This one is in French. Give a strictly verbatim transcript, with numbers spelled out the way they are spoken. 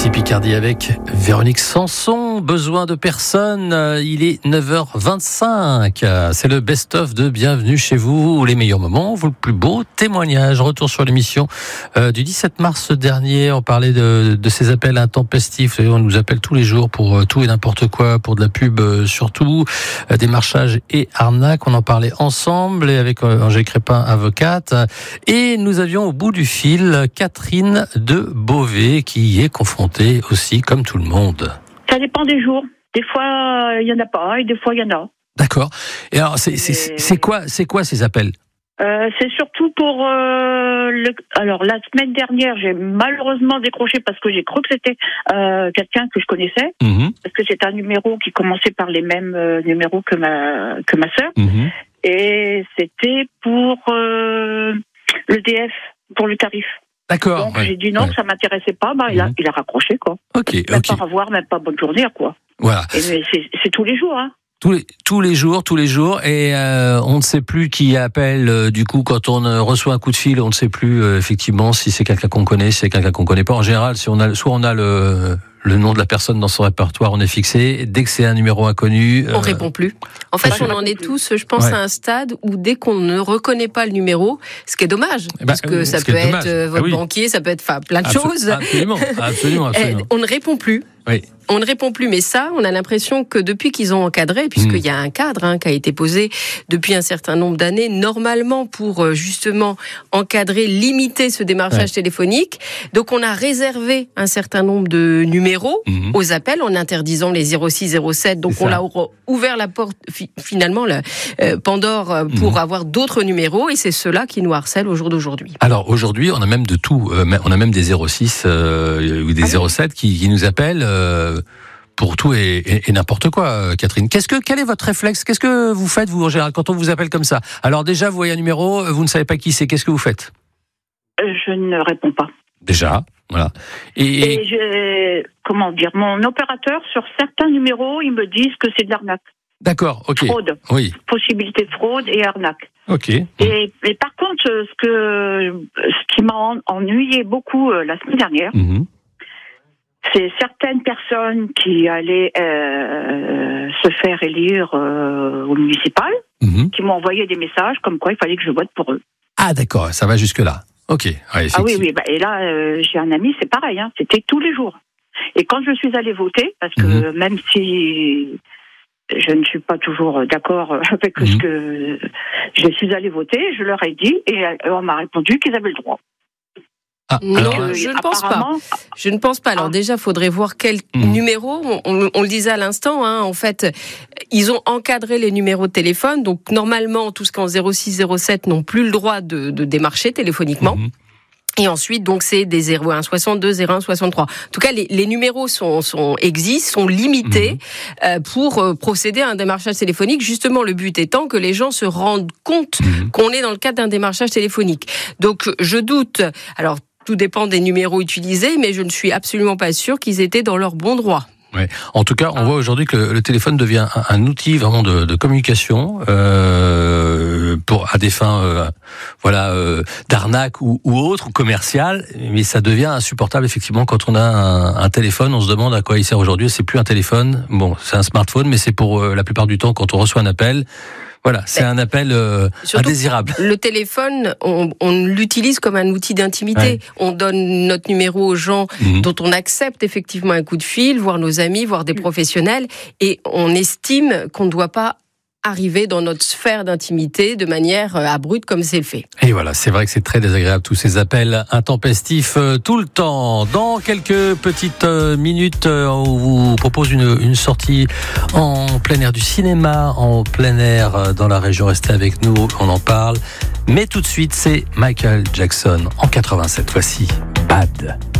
Voici Picardie avec Véronique Sanson. Besoin de personne, il est neuf heures vingt-cinq. C'est le best-of de Bienvenue chez vous. Les meilleurs moments, vos plus beaux témoignages. Retour sur l'émission euh, du dix-sept mars dernier. On parlait de, de ces appels intempestifs. On nous appelle tous les jours pour euh, tout et n'importe quoi, pour de la pub euh, surtout, euh, démarchage et arnaque. On en parlait ensemble et avec euh, Angèle Crépin, avocate. Et nous avions au bout du fil Catherine de Beauvais qui est confrontée aussi comme tout le monde. Ça dépend des jours. Des fois, il n'y en a pas et des fois, il y en a. D'accord. Et alors, c'est, c'est, c'est, quoi, c'est quoi ces appels ? euh, C'est surtout pour... Euh, le... Alors, la semaine dernière, j'ai malheureusement décroché parce que j'ai cru que c'était euh, quelqu'un que je connaissais. Mmh. Parce que c'est un numéro qui commençait par les mêmes euh, numéros que ma, que ma sœur. Mmh. Et c'était pour euh, le D F, pour le tarif. D'accord. Donc ouais. j'ai dit non, ouais. que ça m'intéressait pas. Bah, mmh. il, a, il a raccroché, quoi. Ok. Même okay. pas revoir, même pas bonne journée, quoi. Voilà. Et mais c'est, c'est tous les jours, hein. Tous les, tous les jours, tous les jours, et euh, on ne sait plus qui appelle. Euh, du coup, quand on euh, reçoit un coup de fil, on ne sait plus euh, effectivement si c'est quelqu'un qu'on connaît, si c'est quelqu'un qu'on connaît pas. En général, si on a, soit on a le le nom de la personne dans son répertoire, on est fixé. Dès que c'est un numéro inconnu, on euh... répond plus. En fait, on en est tous, je pense, ouais. à un stade où dès qu'on ne reconnaît pas le numéro, ce qui est dommage, eh ben, parce que ça peut être euh, votre ah, oui. banquier, ça peut être enfin plein de Absol- choses. Absolument, absolument, absolument. On ne répond plus. Oui. On ne répond plus, mais ça, on a l'impression que depuis qu'ils ont encadré, puisqu'il mmh. y a un cadre hein, qui a été posé depuis un certain nombre d'années, normalement pour justement encadrer, limiter ce démarchage ouais. téléphonique. Donc on a réservé un certain nombre de numéros mmh. aux appels en interdisant les zéro six zéro sept. Donc on a ouvert la porte finalement le, euh, Pandore pour mmh. avoir d'autres numéros et c'est ceux-là qui nous harcèlent au jour d'aujourd'hui. Alors aujourd'hui, on a même de tout. Euh, on a même des zéro six euh, ou des ah, zéro sept qui, qui nous appellent. Euh, pour tout et, et, et n'importe quoi, Catherine. Qu'est-ce que, quel est votre réflexe ? Qu'est-ce que vous faites, vous, en général, quand on vous appelle comme ça ? Alors déjà, vous voyez un numéro, vous ne savez pas qui c'est, qu'est-ce que vous faites ? Je ne réponds pas. Déjà, voilà. Et, et je, comment dire, mon opérateur, sur certains numéros, ils me disent que c'est de l'arnaque. D'accord, ok. Fraude. Oui. Possibilité de fraude et arnaque. Ok. Et, et par contre, ce que, ce qui m'a ennuyé beaucoup euh, la semaine dernière, mm-hmm. c'est certaines personnes qui allaient euh, se faire élire euh, au municipal, mmh. qui m'ont envoyé des messages comme quoi il fallait que je vote pour eux. Ah d'accord, ça va jusque-là. Ok. Ouais, ah oui, oui. Bah, et là, euh, j'ai un ami, c'est pareil, hein, c'était tous les jours. Et quand je suis allée voter, parce que mmh. même si je ne suis pas toujours d'accord avec mmh. ce que je suis allée voter, je leur ai dit, et on m'a répondu qu'ils avaient le droit. Ah, non, alors, je ne pense pas. Je ne pense pas. Alors ah. déjà, il faudrait voir quel mmh. numéro. On, on, on le disait à l'instant. Hein, en fait, ils ont encadré les numéros de téléphone. Donc normalement, tous qu'en zéro six zéro sept n'ont plus le droit de, de démarcher téléphoniquement. Mmh. Et ensuite, donc, c'est des zéro un soixante-deux, zéro un soixante-trois. En tout cas, les, les numéros sont, sont, existent, sont limités mmh. euh, pour euh, procéder à un démarchage téléphonique. Justement, le but étant que les gens se rendent compte mmh. qu'on est dans le cadre d'un démarchage téléphonique. Donc, je doute. Alors, tout dépend des numéros utilisés, mais je ne suis absolument pas sûre qu'ils étaient dans leur bon droit. Ouais. En tout cas, on ah. voit aujourd'hui que le, le téléphone devient un, un outil vraiment de, de communication euh, pour à des fins, euh, voilà, euh, d'arnaque ou, ou autre, ou commercial. Mais ça devient insupportable effectivement quand on a un, un téléphone. On se demande à quoi il sert aujourd'hui. C'est plus un téléphone. Bon, c'est un smartphone, mais c'est pour euh, la plupart du temps quand on reçoit un appel. Voilà, c'est ben, un appel euh, indésirable. Le téléphone, on, on l'utilise comme un outil d'intimité. Ouais. On donne notre numéro aux gens mmh. dont on accepte effectivement un coup de fil, voire nos amis, voire des professionnels, et on estime qu'on ne doit pas arriver dans notre sphère d'intimité de manière abrupte comme c'est le fait. Et voilà, c'est vrai que c'est très désagréable tous ces appels intempestifs euh, tout le temps. Dans quelques petites euh, minutes, euh, on vous propose une, une sortie en plein air du cinéma, en plein air euh, dans la région. Restez avec nous, on en parle. Mais tout de suite, c'est Michael Jackson en quatre-vingt-sept. Voici Bad.